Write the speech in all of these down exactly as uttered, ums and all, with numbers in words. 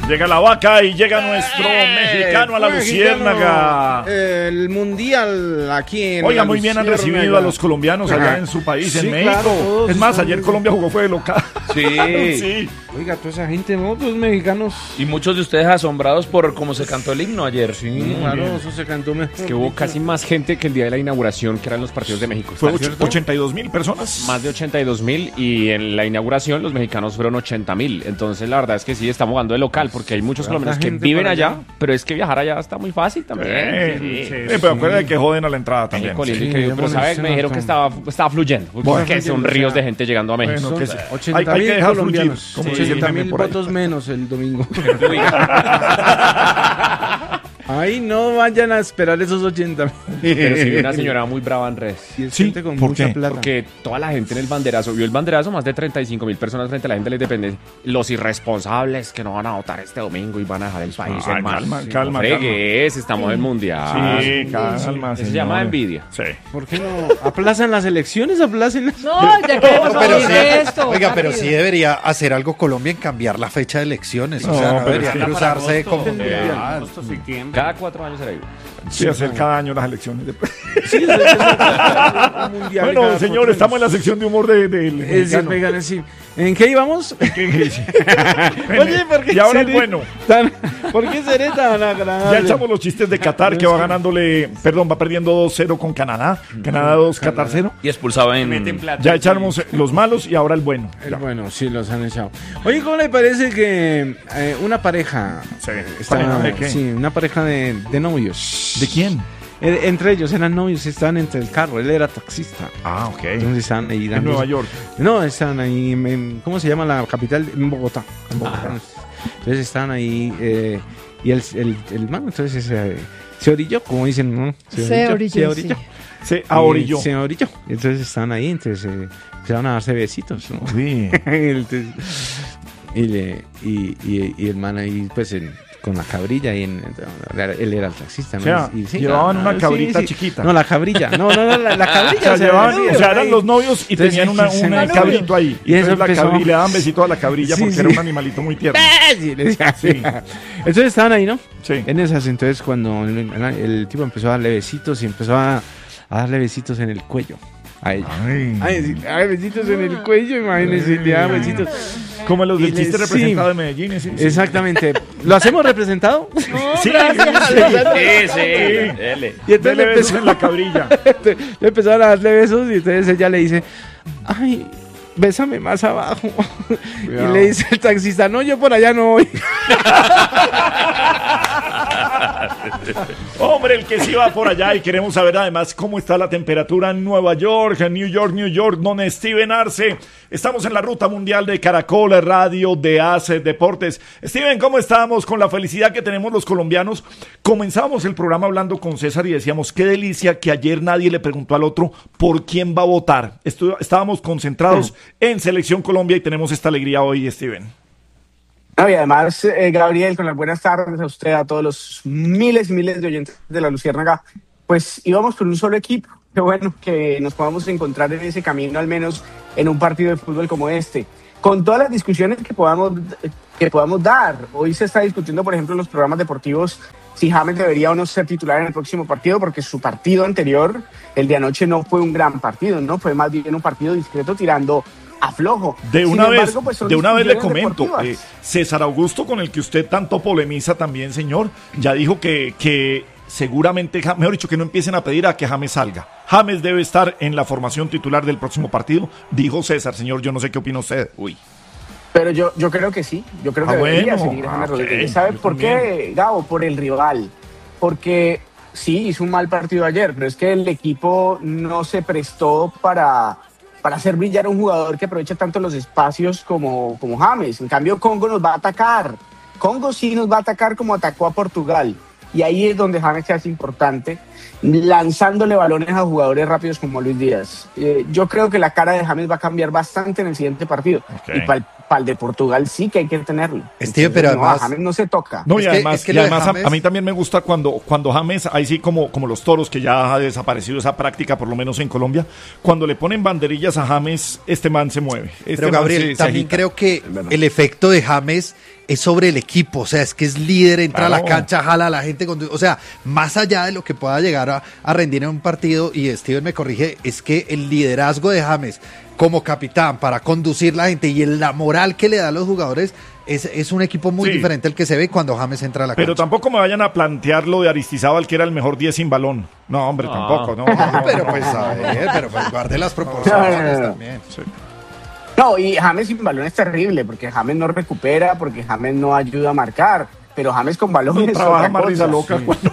Llega la vaca y llega nuestro eh, mexicano a la Luciérnaga. El mundial aquí en Oiga, la muy bien han recibido a los colombianos allá Ajá. en su país, sí, en México. Claro, es más, ayer Colombia jugó fue de local. Sí. sí. Oiga, toda esa gente, ¿no? Los mexicanos. Y muchos de ustedes asombrados por cómo se cantó el himno ayer. Sí, muy claro, bien. Eso se cantó mejor. Es que hubo casi más gente que el día de la inauguración, que eran los partidos de México. Fue ochenta y dos mil personas. Más de ochenta y dos mil, y en la inauguración los mexicanos fueron ochenta mil. Entonces, la verdad es que sí, estamos jugando de local, porque hay muchos colombianos que viven allá, allá, pero es que viajar allá está muy fácil también. Sí, sí, sí, sí, pero acuérdate que joden a la entrada también. Sí, sí, que, pero, ¿sabes? Me dijeron que estaba, estaba fluyendo, porque bueno, es que son ríos de gente llegando a México. Bueno, que ochenta hay, hay que dejar fluir, como sí, ochenta mil votos menos el domingo. Ay, no vayan a esperar esos ochenta mil. Pero sí vi una señora muy brava en redes. Sí, con ¿por mucha qué? Plata. Porque toda la gente en el banderazo, vio el banderazo, más de treinta y cinco mil personas frente a la gente de la Independencia. Los irresponsables que no van a votar este domingo y van a dejar el país Ay, en calma, sí, calma, fregues, calma. Estamos en mundial. Sí, calma, sí, se llama envidia. Sí. ¿Por qué no aplazan las elecciones? Aplacen las... No, ya queremos pero sí, esto. Oiga, pero sí debería hacer algo Colombia en cambiar la fecha de elecciones. No, o sea, no debería sí. cruzarse como... Agosto, cada cuatro años será igual. Sí, hacer cada año las elecciones. De... Sí, mundial bueno, señor, estamos en la sección de humor de, de, de es el sí. ¿En qué íbamos? Oye, ¿por qué y ahora es bueno. Tan, ¿Por qué seré tan agradable? Ya echamos los chistes de Qatar, que va ganándole, perdón, va perdiendo dos cero con Canadá. Canadá dos, Qatar cero. Y expulsado en... Ya echamos los malos y ahora el bueno. El ya. bueno, sí, los han echado. Oye, ¿cómo le parece que eh, una pareja... Sí, está, ¿pareja de qué? Sí, una pareja de, de novios. ¿De quién? Eh, entre ellos eran novios, estaban entre el carro, él era taxista. Ah, ok. Entonces estaban ahí dando... En Nueva York. No, estaban ahí, en, en, ¿cómo se llama la capital? En Bogotá. En Bogotá. Entonces estaban ahí, eh, y el, el, el man, entonces eh, se orilló, como dicen, ¿no? Se orilló. Se orilló. Sí. Se ahorilló. Se orilló. Entonces estaban ahí, entonces eh, empezaron a darse besitos, ¿no? Sí. entonces, y, le, y, y, y el man ahí, pues, en... con la cabrilla y en, él era el taxista, ¿no? O sea, y, sí, llevaban claro, una cabrita sí, sí. chiquita. No, la cabrilla. No, no, no, la, la cabrilla. O sea, o sea, llevaban, no, o sea, eran los novios y entonces, tenían una, un una cabrito ahí. Y, eso la empezó... cabri, le daban besito a la cabrilla sí, porque sí. era un animalito muy tierno. Sí, le decía, sí. Entonces estaban ahí, ¿no? Sí. En esas, entonces cuando el, el tipo empezó a darle besitos y empezó a, a darle besitos en el cuello a ella. Ay, Ay, Ay besitos en el cuello, imagínense, le daban besitos. Como los del chiste le, representado sí, de Medellín. Sí, sí. Exactamente. ¿Lo hacemos representado? No, sí, sí, sí. Y entonces le empezó en la cabrilla. Le empezaron a darle besos y entonces ella le dice, ay, bésame más abajo. Cuidado. Y le dice el taxista, no, yo por allá no voy. Hombre, el que sí va por allá, y queremos saber además cómo está la temperatura en Nueva York, en New York, New York, don Steven Arce. Estamos en la ruta mundial de Caracol Radio, de A C E Deportes. Steven, ¿cómo estamos? Con la felicidad que tenemos los colombianos. Comenzamos el programa hablando con César y decíamos, qué delicia que ayer nadie le preguntó al otro por quién va a votar. Estu- estábamos concentrados en Selección Colombia y tenemos esta alegría hoy, Steven. No, y además, eh, Gabriel, con las buenas tardes a usted, a todos los miles y miles de oyentes de la Luciérnaga, pues íbamos por un solo equipo. Qué bueno que nos podamos encontrar en ese camino, al menos en un partido de fútbol como este. Con todas las discusiones que podamos, que podamos dar. Hoy se está discutiendo, por ejemplo, en los programas deportivos, si James debería o no ser titular en el próximo partido, porque su partido anterior, el de anoche, no fue un gran partido, ¿no? Fue más bien un partido discreto tirando aflojo. De una Sin vez, embargo, pues de una vez le comento, eh, César Augusto, con el que usted tanto polemiza también, señor, ya dijo que, que seguramente, mejor dicho, que no empiecen a pedir a que James salga. James debe estar en la formación titular del próximo partido, dijo César, señor, yo no sé qué opina usted. Uy. Pero yo, yo creo que sí, yo creo que ah, debería bueno. seguir a James ah, Rodríguez. Okay. ¿Sabe por también. qué, Gabo? Por el rival. Porque sí, hizo un mal partido ayer, pero es que el equipo no se prestó para... para hacer brillar a un jugador que aprovecha tanto los espacios como, como James. En cambio, Congo nos va a atacar. Congo sí nos va a atacar como atacó a Portugal. Y ahí es donde James se hace importante, lanzándole balones a jugadores rápidos como Luis Díaz. Eh, yo creo que la cara de James va a cambiar bastante en el siguiente partido. Okay. Y para el para el de Portugal sí que hay que tenerlo. Steve, pero no, además... a James no se toca. No, y Es que- además, es que y lo de además a- James- a, mí también me gusta cuando, cuando James, ahí sí como, como los toros, que ya ha desaparecido esa práctica, por lo menos en Colombia, cuando le ponen banderillas a James, este man se mueve. Este Pero man Gabriel, se- se también agita. creo que el efecto de James es sobre el equipo, o sea, es que es líder, entra a la Claro. cancha, jala a la gente, con- o sea, más allá de lo que pueda llegar a, a rendir en un partido, y Steven me corrige, es que el liderazgo de James como capitán para conducir la gente y el- la moral que le da a los jugadores es, es un equipo muy Sí. diferente al que se ve cuando James entra a la Pero cancha. tampoco me vayan a plantear lo de Aristizábal, que era el mejor diez sin balón. No, hombre, No. tampoco. No, no, no, Pero no, pues, no, a no. ver, pero pues guarde las proporciones No, no, no. también. No, y James sin balón es terrible, porque James no recupera, porque James no ayuda a marcar, pero James con balón No es trabaja otra más cosa. risa loca. cuando-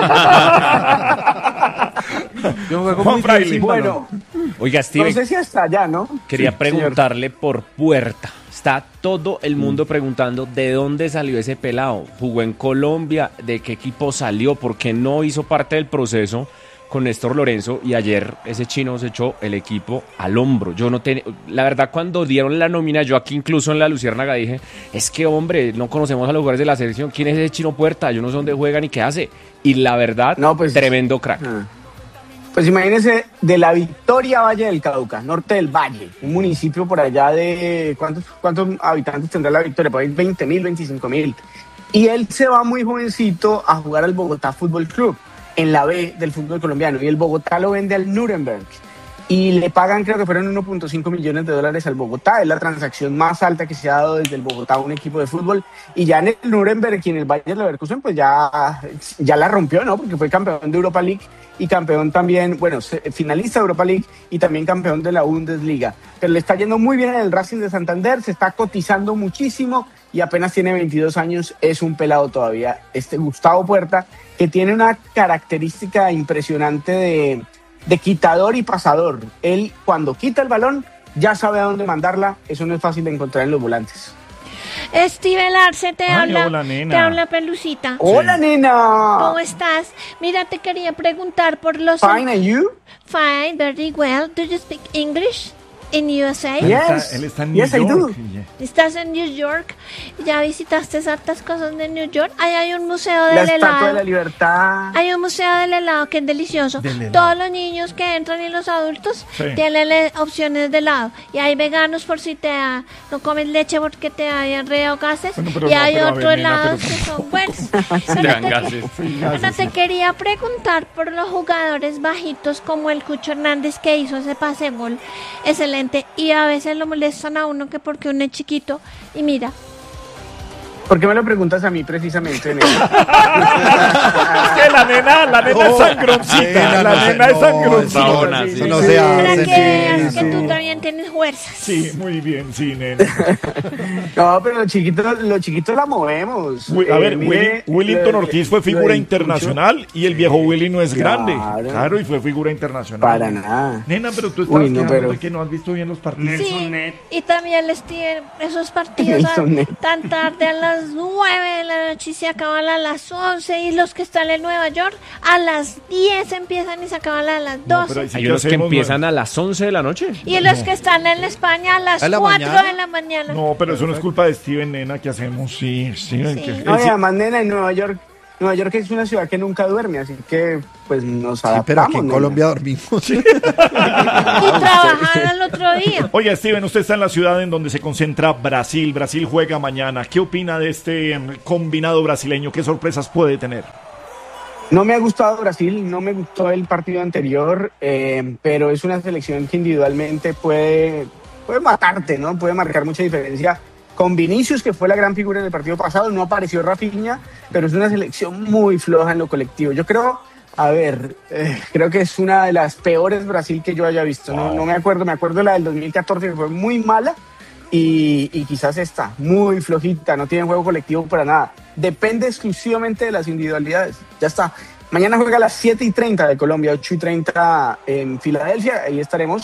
Yo juego Juan muy Fraile. bien sin Bueno, balón. Oiga, no Steven, sé si hasta allá, ¿no? quería Sí, preguntarle por Puerta. Está todo el mundo preguntando de dónde salió ese pelado. ¿Jugó en Colombia? ¿De qué equipo salió? ¿Por qué no hizo parte del proceso con Néstor Lorenzo? Y ayer ese chino se echó el equipo al hombro. Yo no tenía... La verdad, cuando dieron la nómina, yo aquí incluso en la Luciérnaga dije, es que, hombre, no conocemos a los jugadores de la selección. ¿Quién es ese chino Puerta? Yo no sé dónde juega ni qué hace. Y la verdad, No, pues- tremendo crack. Ah. Pues imagínense, de la Victoria Valle del Cauca, norte del Valle, un municipio por allá de... ¿Cuántos, cuántos habitantes tendrá la Victoria? Por ahí veinte mil, veinticinco mil. Y él se va muy jovencito a jugar al Bogotá Fútbol Club, en la B del fútbol colombiano. Y el Bogotá lo vende al Nuremberg. Y le pagan, creo que fueron uno punto cinco millones de dólares al Bogotá. Es la transacción más alta que se ha dado desde el Bogotá a un equipo de fútbol. Y ya en el Nuremberg y en el Bayer Leverkusen, pues ya, ya la rompió, ¿no? Porque fue campeón de Europa League y campeón también, bueno, se- finalista de Europa League y también campeón de la Bundesliga. Pero le está yendo muy bien en el Racing de Santander, se está cotizando muchísimo y apenas tiene veintidós años, es un pelado todavía. Este Gustavo Puerta, que tiene una característica impresionante de, de quitador y pasador. Él, cuando quita el balón, ya sabe a dónde mandarla. Eso no es fácil de encontrar en los volantes. Steve Larce te Ay, habla, hola, nena. te habla Pelucita. ¡Hola, nena! ¿Cómo estás? Mira, te quería preguntar por los... Fine, and you? Fine, very well. Do you speak English in U S A? Él Yes. está- él está en New Yes, I York. do. Yeah. ¿Estás en New York? ¿Ya visitaste hartas cosas de New York? Ahí hay un museo del La Estatua de helado. la Libertad. Hay un museo del helado que es delicioso. Del helado. Todos los niños que entran y los adultos Sí. tienen le- opciones de helado. Y hay veganos por si te da- no comes leche porque te da diarrea o gases. Bueno, pero y no, hay pero a otros ver, nena, helados pero que son buenos. Te Pero dan te- gases. Bueno, te quería preguntar por los jugadores bajitos como el Cucho Hernández que hizo ese pase gol excelente y a veces lo molestan a uno que porque uno es chiquito y mira, ¿Por qué me lo preguntas a mí precisamente, nena? Es que la nena, la nena es sangroncita. nena, La no se- nena es no, sangroncita. Saona, Sí, sí. Eso no Sí, se para hace. que sí, veas que sí. tú también tienes fuerzas. Sí, muy bien, sí, nena. No, pero los chiquitos, los chiquitos la movemos. Wi- A Eh, ver, mire, Willy- Willington lo- Ortiz fue lo figura del internacional y el viejo Willy no es grande. Claro. Claro, y fue figura internacional. Para nada. Nena, pero tú estás Uy, no, quejando pero- de que no has visto bien los partidos. Sí, y también les tienen esos partidos a- Nelson Net. tan tarde a las nueve de la noche y se acaban a las once y los que están en Nueva York a las diez empiezan y se acaban a las No, doce. pero ahí sí Hay que unos que hacemos, empiezan a las once de la noche. Y los que están en España a las ¿A la cuatro mañana? de la mañana. No, pero eso no es culpa de Steven, nena, ¿qué hacemos? Sí, Steven. Sí. que- No, él y sí- además, nena, en Nueva York, Nueva York es una ciudad que nunca duerme, así que pues nos Sí, adaptamos. pero aquí en nena. Colombia dormimos. Y trabajar al otro día. Oiga, Steven, usted está en la ciudad en donde se concentra Brasil. Brasil juega mañana. ¿Qué opina de este em, combinado brasileño? ¿Qué sorpresas puede tener? No me ha gustado Brasil, no me gustó el partido anterior, eh, pero es una selección que individualmente puede, puede matarte, ¿no? Puede marcar mucha diferencia. Con Vinicius, que fue la gran figura en el partido pasado, no apareció Rafinha, pero es una selección muy floja en lo colectivo. Yo creo, a ver, eh, creo que es una de las peores Brasil que yo haya visto. No, no me acuerdo, me acuerdo la del dos mil catorce, que fue muy mala, y, y quizás esta, muy flojita, no tiene juego colectivo para nada. Depende exclusivamente de las individualidades. Ya está. Mañana juega a las siete y treinta de Colombia, ocho y treinta en Filadelfia, ahí estaremos.